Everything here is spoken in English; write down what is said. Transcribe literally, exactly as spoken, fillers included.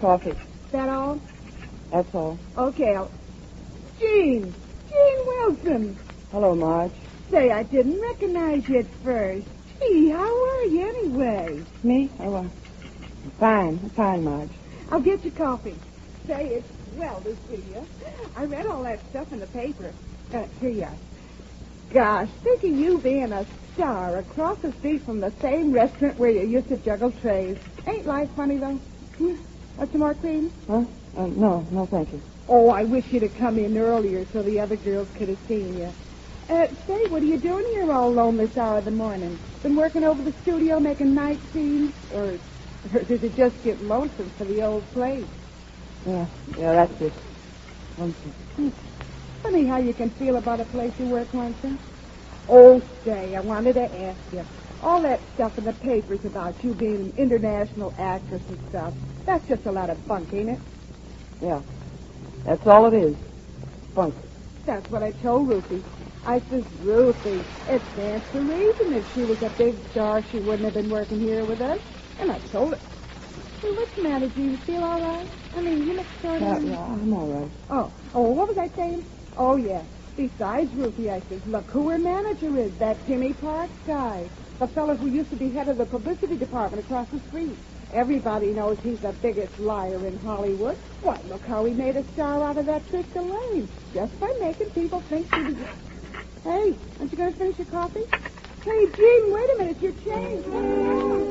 coffee. That all? That's all. Okay, I'll... Gene! Gene Wilson! Hello, Marge. Say, I didn't recognize you at first. Gee, how are you anyway? Me? Oh, uh, I'm fine. I'm fine, Marge. I'll get you coffee. Say, it's well to see you. I read all that stuff in the paper. Uh, here you are. Gosh, think of you being a star across the street from the same restaurant where you used to juggle trays. Ain't life funny, though? Hmm? Want some more cream? Huh? Uh, no, no, thank you. Oh, I wish you'd have come in earlier so the other girls could have seen you. Uh, say, what are you doing here all alone this hour of the morning? Been working over the studio making night scenes? Or, or did it just get lonesome for the old place? Yeah, yeah, that's it. Lonesome. Hmm. Funny how you can feel about a place you work lonesome. Oh, say, I wanted to ask you. All that stuff in the papers about you being an international actress and stuff, that's just a lot of bunk, ain't it? Yeah, that's all it is. Bunk. That's what I told Ruthie. I says, Ruthie, it stands to reason if she was a big star, she wouldn't have been working here with us. And I told her. Hey, what's the matter? Do you feel all right? I mean, you look sort Yeah, of... yeah, I'm all right. Oh, oh, what was I saying? Oh, yeah. Besides, Ruthie, I says, look who her manager is, that Jimmy Parks guy. The fellow who used to be head of the publicity department across the street. Everybody knows he's the biggest liar in Hollywood. Why, look how he made a star out of that Trista Lane. Just by making people think she was... Hey, aren't you going to finish your coffee? Hey, Gene, wait a minute, your change.